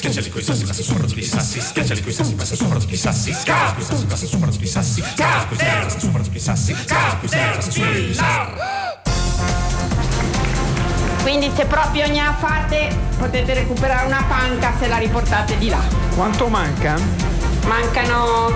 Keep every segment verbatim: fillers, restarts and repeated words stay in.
schiacciali coi sassi, passa sopra tutti i sassi, schiacciali coi sassi, passa sopra tutti i sassi, schiacciali coi sassi, passa sopra tutti i sassi, schiacciali coi sassi, passa sopra tutti i sassi, schiacciali coi sassi, passa sopra tutti i sassi. Quindi se proprio ne fate potete recuperare una panca se la riportate di là. Quanto manca? Mancano...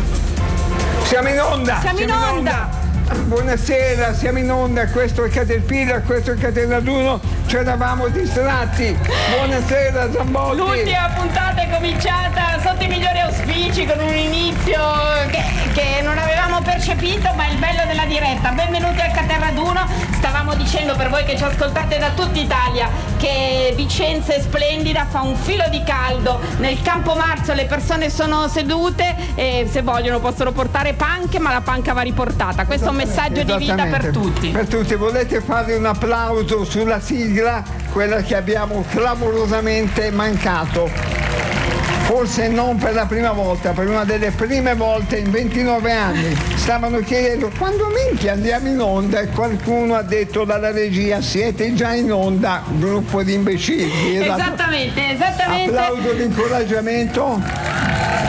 Siamo in onda! Siamo, siamo in onda! In onda. Buonasera, siamo in onda, questo è Caterpillar, questo è Catenaduno, ci eravamo distratti. Buonasera Zambotti. L'ultima puntata è cominciata sotto i migliori auspici con un inizio che, che non avevamo percepito, ma è il bello della diretta. Benvenuti al Catenaduno. Stavamo dicendo, per voi che ci ascoltate da tutta Italia, che Vicenza è splendida, fa un filo di caldo. Nel Campo Marzo le persone sono sedute e se vogliono possono portare panche, ma la panca va riportata. Questo è un messaggio di vita per tutti. Per tutti. Volete fare un applauso sulla sigla, quella che abbiamo clamorosamente mancato? Forse non per la prima volta, per una delle prime volte in ventinove anni. Stavano chiedendo quando minchia andiamo in onda e qualcuno ha detto dalla regia siete già in onda, gruppo di imbecilli. Esattamente, esattamente. Applauso di incoraggiamento.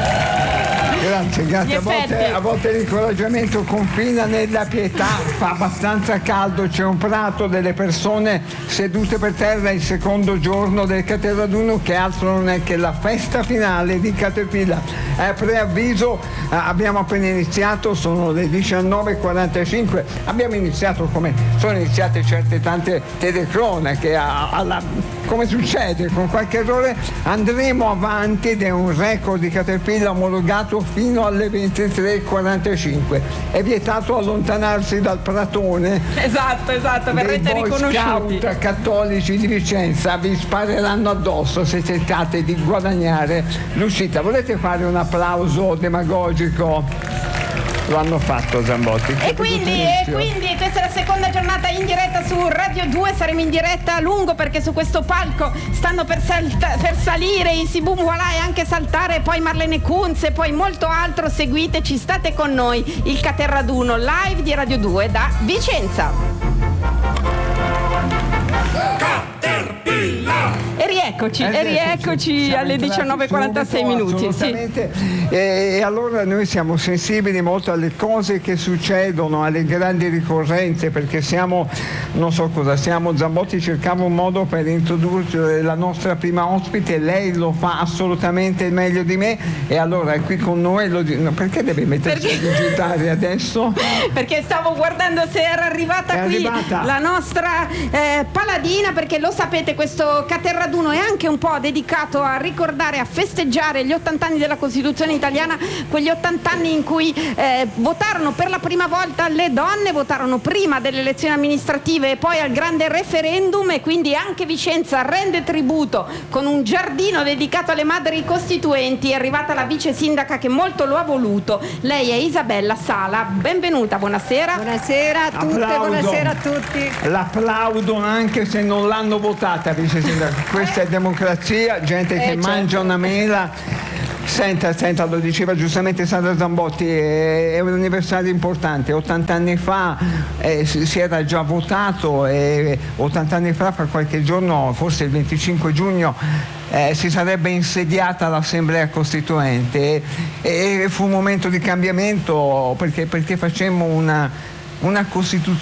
Grazie, grazie. A volte, a volte l'incoraggiamento confina nella pietà, fa abbastanza caldo, c'è un prato, delle persone sedute per terra il secondo giorno del Catenaduno, che altro non è che la festa finale di Caterpillar. Eh, preavviso, eh, abbiamo appena iniziato, sono le diciannove e quarantacinque, abbiamo iniziato come sono iniziate certe tante telecronache, a, alla, come succede, con qualche errore andremo avanti ed è un record di Caterpillar omologato fino alle ventitré e quarantacinque. È vietato allontanarsi dal pratone. Esatto, esatto, verrete riconosciuti. Boy Scout cattolici di Vicenza vi spareranno addosso se cercate di guadagnare l'uscita. Volete fare un applauso demagogico? Lo hanno fatto Zambotti. E quindi, e quindi questa è la seconda giornata in diretta su Radio due, saremo in diretta a lungo perché su questo palco stanno per, salta, per salire i Sibum Voilà e anche saltare poi Marlene Kunz e poi molto altro. Seguiteci, state con noi, il Catenaduno live di Radio due da Vicenza. E rieccoci, eh, e rieccoci alle diciannove e quarantasei minuti. Assolutamente. Sì. E, e allora noi siamo sensibili molto alle cose che succedono, alle grandi ricorrenze, perché siamo, non so cosa siamo, Zambotti cercava un modo per introdurre la nostra prima ospite, lei lo fa assolutamente meglio di me e allora è qui con noi. Lo, no, perché deve mettersi perché... a digitare adesso? Perché stavo guardando se era arrivata è qui arrivata. la nostra eh, paladina, perché lo sapete, questo Catenaduno è anche un po' dedicato a ricordare, a festeggiare gli ottanta anni della Costituzione italiana, quegli ottanta anni in cui eh, votarono per la prima volta le donne, votarono prima delle elezioni amministrative e poi al grande referendum, e quindi anche Vicenza rende tributo con un giardino dedicato alle madri costituenti. È arrivata la vice sindaca che molto lo ha voluto, lei è Isabella Sala, benvenuta, buonasera. Buonasera a tutte, Applaudo. Buonasera a tutti. L'applaudo anche se non l'hanno votata vice sindaca, questa è democrazia, gente che eh, certo. mangia una mela. Senta, senta, lo diceva giustamente Sandra Zambotti, è, è un anniversario importante, ottanta anni fa eh, si, si era già votato e ottanta anni fa, fra qualche giorno, forse il venticinque giugno, eh, si sarebbe insediata l'Assemblea Costituente e, e fu un momento di cambiamento perché, perché facemmo una, una Costituzione